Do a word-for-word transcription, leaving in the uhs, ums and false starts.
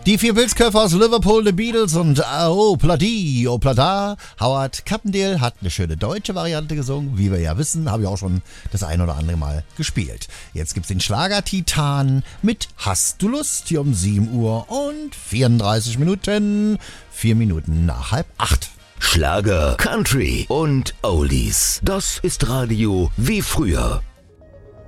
Die vier Pilzköpfe aus Liverpool, The Beatles und Oh Pladi, Oh Plada. Howard Carpendale hat eine schöne deutsche Variante gesungen. Wie wir ja wissen, habe ich auch schon das ein oder andere Mal gespielt. Jetzt gibt's den Schlager Titan mit Hast du Lust? Hier um sieben Uhr und vierunddreißig Minuten. Vier Minuten nach halb acht. Schlager, Country und Oldies. Das ist Radio wie früher.